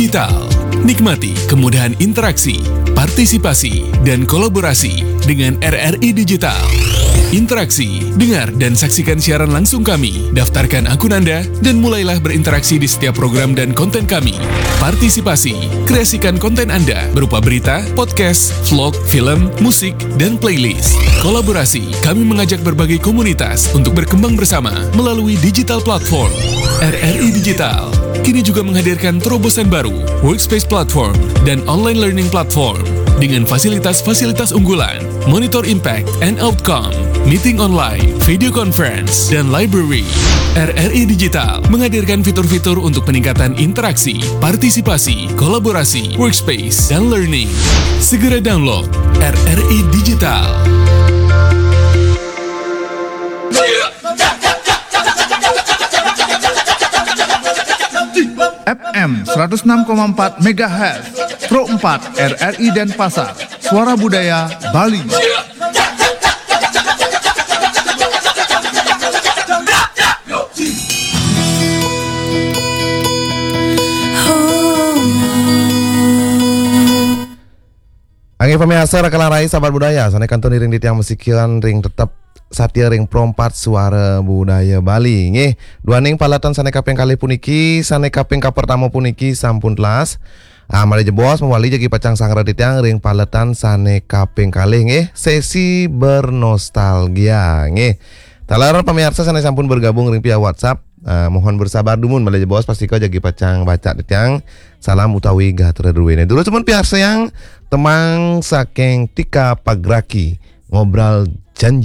Digital. Nikmati kemudahan interaksi, partisipasi, dan kolaborasi dengan RRI Digital. Interaksi, dengar dan saksikan siaran langsung kami, daftarkan akun Anda, dan mulailah berinteraksi di setiap program dan konten kami. Partisipasi, kreasikan konten Anda berupa berita, podcast, vlog, film, musik, dan playlist. Kolaborasi, kami mengajak berbagai komunitas untuk berkembang bersama melalui digital platform. RRI Digital kini juga menghadirkan terobosan baru, workspace platform, dan online learning platform dengan fasilitas-fasilitas unggulan, monitor impact and outcome, meeting online, video conference, dan library. RRI Digital menghadirkan fitur-fitur untuk peningkatan interaksi, partisipasi, kolaborasi, workspace, dan learning. Segera download RRI Digital. FM 106,4 MHz Pro 4 RRI Denpasar, Suara Budaya Bali. Angin pemirsa rekalan rai sahabat budaya, sana kantun ring di tiang musikian ring tetap Satya ring prompat Suara Budaya Bali. Nggih, dua ning palatan sane kaping kali puniki, sane kaping pertama puniki sampun telas. Mari jebos mewali jagi pacang sangra di tiang ring palatan sane kaping kali nggih, sesi bernostalgia nggih. Talar pemirsa sane sampun bergabung ring via WhatsApp. Mohon bersabar dumun mali jebos pasti kau jagi pacang baca di tiang. Salam utawi gatur duwene. Dulu cuman pihak sayang temang saking Tika Pagraki ngobrol janji